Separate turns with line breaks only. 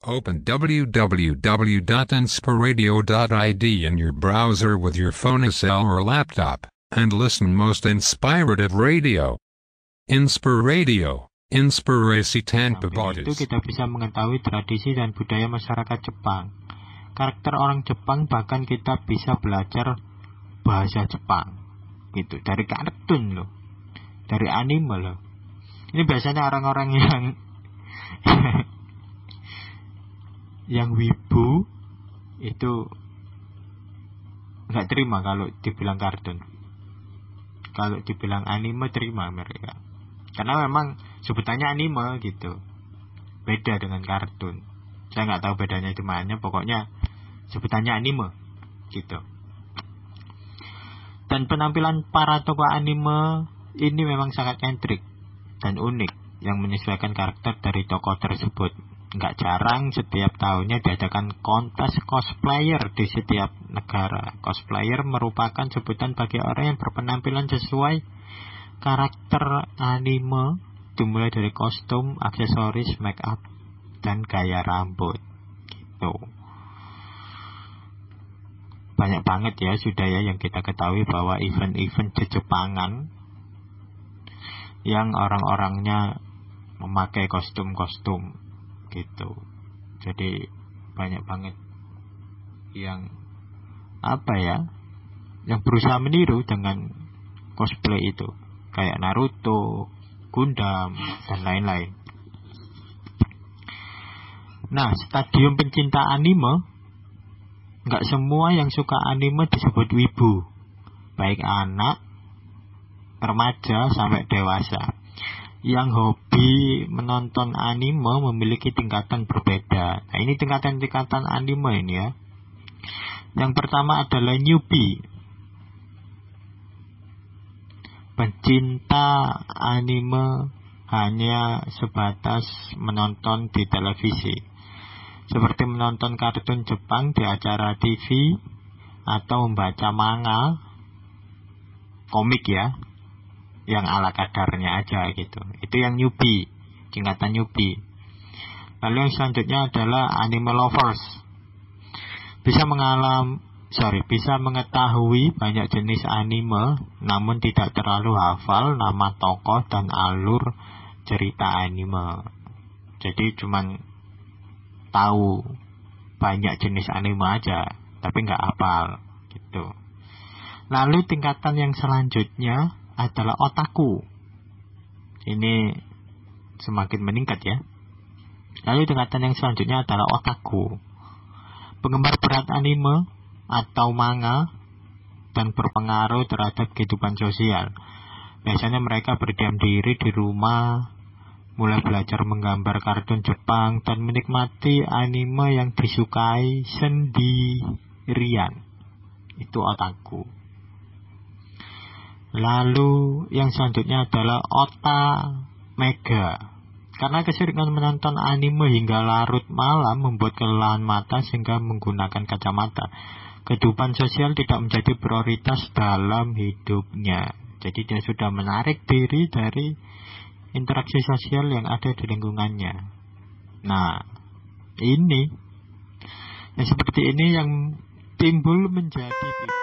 Open www.inspiradio.id in your browser with your phone or laptop, and listen most inspirative radio. Inspiradio, inspirasi tanpa batas.
Itu kita bisa mengetahui tradisi dan budaya masyarakat Jepang. Karakter orang Jepang, bahkan kita bisa belajar bahasa Jepang. Gitu, dari kartun loh. Dari anime loh. Ini biasanya orang-orang yang wibu itu nggak terima kalau dibilang kartun. Kalau dibilang anime terima mereka, karena memang sebutannya anime gitu, beda dengan kartun. Saya nggak tahu bedanya di mana, pokoknya sebutannya anime gitu. Dan penampilan para tokoh anime ini memang sangat nyentrik dan unik, yang menyesuaikan karakter dari tokoh tersebut. Nggak jarang setiap tahunnya diadakan kontes cosplayer di setiap negara. Cosplayer merupakan sebutan bagi orang yang berpenampilan sesuai karakter anime, dimulai dari kostum, aksesoris, make up, dan gaya rambut. Gitu. Banyak banget ya sudah ya yang kita ketahui bahwa event-event Jepangan yang orang-orangnya memakai kostum-kostum gitu. Jadi banyak banget yang yang berusaha meniru dengan cosplay itu, kayak Naruto, Gundam, dan lain-lain. Nah, stadium pencinta anime, nggak semua yang suka anime disebut wibu, baik anak, remaja, sampai dewasa. Yang hobi menonton anime memiliki tingkatan berbeda. Nah, ini tingkatan-tingkatan anime ini ya. Yang pertama adalah newbie. Pencinta anime hanya sebatas menonton di televisi, seperti menonton kartun Jepang di acara TV atau membaca manga, komik ya, yang ala kadarnya aja gitu. Itu yang newbie, tingkatan newbie. Lalu yang selanjutnya adalah anime lovers. Bisa mengetahui banyak jenis anime, namun tidak terlalu hafal nama tokoh dan alur cerita anime. Jadi cuman tahu banyak jenis anime aja, tapi nggak hafal gitu. Lalu tingkatan yang selanjutnya adalah otaku. Ini semakin meningkat ya. Lalu tingkatan yang selanjutnya adalah otaku. Penggemar berat anime atau manga dan berpengaruh terhadap kehidupan sosial. Biasanya mereka berdiam diri di rumah, mulai belajar menggambar kartun Jepang dan menikmati anime yang disukai sendirian. Itu otaku. Lalu yang selanjutnya adalah otamega. Karena keseringan menonton anime hingga larut malam membuat kelelahan mata sehingga menggunakan kacamata. Kehidupan sosial tidak menjadi prioritas dalam hidupnya. Jadi dia sudah menarik diri dari interaksi sosial yang ada di lingkungannya. Nah, ini yang seperti ini yang timbul menjadi